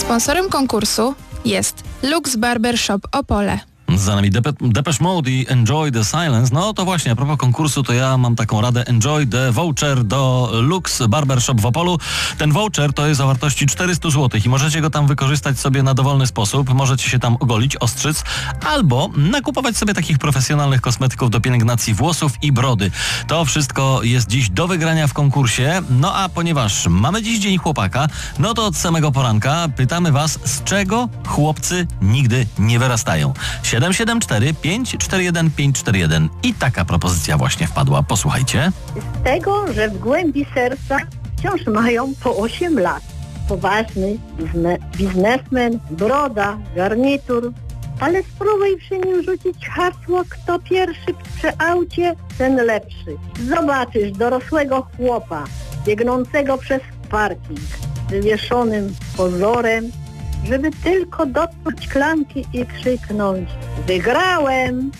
Sponsorem konkursu jest Lux Barber Shop Opole. Za nami Depeche Mode i Enjoy the Silence. No to właśnie, a propos konkursu, to ja mam taką radę. Enjoy the voucher do Lux Barber Shop w Opolu. Ten voucher to jest o wartości 400 zł i możecie go tam wykorzystać sobie na dowolny sposób. Możecie się tam ogolić, ostrzyc albo nakupować sobie takich profesjonalnych kosmetyków do pielęgnacji włosów i brody. To wszystko jest dziś do wygrania w konkursie. No a ponieważ mamy dziś Dzień Chłopaka, no to od samego poranka pytamy Was, z czego chłopcy nigdy nie wyrastają. 774 541 541 i taka propozycja właśnie wpadła. Posłuchajcie. Z tego, że w głębi serca wciąż mają po 8 lat. Poważny biznesmen, broda, garnitur, ale spróbuj przy nim rzucić hasło, kto pierwszy przy aucie, ten lepszy. Zobaczysz dorosłego chłopa, biegnącego przez parking, wywieszonym pozorem, żeby tylko dotknąć klamki i krzyknąć: wygrałem!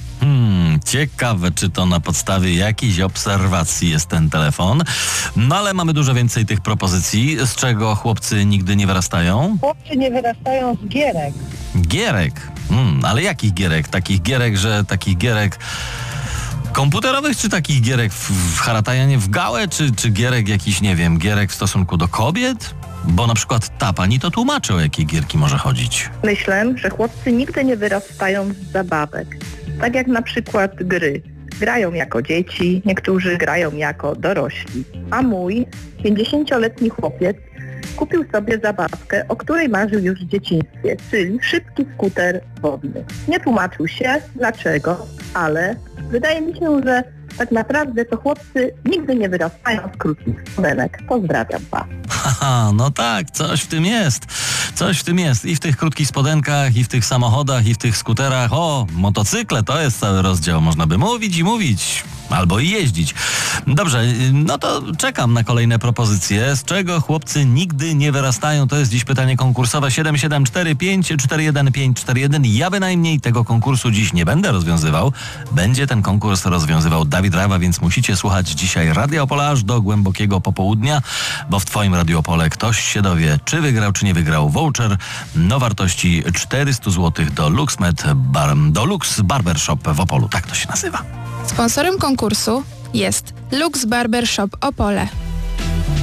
Ciekawe, czy to na podstawie jakiejś obserwacji jest ten telefon. No ale mamy dużo więcej tych propozycji. Z czego chłopcy nigdy nie wyrastają? Chłopcy nie wyrastają z gierek. Gierek? Ale jakich gierek? Takich gierek komputerowych, czy takich gierek w haratajanie w gałę, czy gierek jakiś, nie wiem, gierek w stosunku do kobiet? Bo na przykład ta pani to tłumaczy, o jakie gierki może chodzić. Myślę, że chłopcy nigdy nie wyrastają z zabawek. Tak jak na przykład gry. Grają jako dzieci, niektórzy grają jako dorośli. A mój 50-letni chłopiec kupił sobie zabawkę, o której marzył już w dzieciństwie, czyli szybki skuter wodny. Nie tłumaczył się dlaczego, ale wydaje mi się, że tak naprawdę to chłopcy nigdy nie wyrastają z krótkich spodenek. Pozdrawiam Was. Haha, no tak, coś w tym jest. Coś w tym jest. I w tych krótkich spodenkach, i w tych samochodach, i w tych skuterach. O, motocykle to jest cały rozdział. Można by mówić i mówić. Albo i jeździć. Dobrze, no to czekam na kolejne propozycje. Z czego chłopcy nigdy nie wyrastają? To jest dziś pytanie konkursowe 774 541 541. Ja bynajmniej tego konkursu dziś nie będę rozwiązywał. Będzie ten konkurs rozwiązywał Dawid Rawa, więc musicie słuchać dzisiaj Radia Opola aż do głębokiego popołudnia, bo w Twoim Radiu Opole ktoś się dowie, czy wygrał, czy nie wygrał voucher no wartości 400 zł do Lux Barber Shop w Opolu. Tak to się nazywa. Sponsorem konkursu jest Lux Barber Shop Opole.